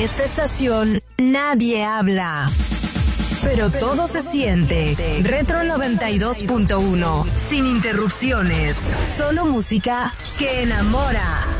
esta estación nadie habla, pero todo se siente. Retro 92.1, sin interrupciones, solo música que enamora.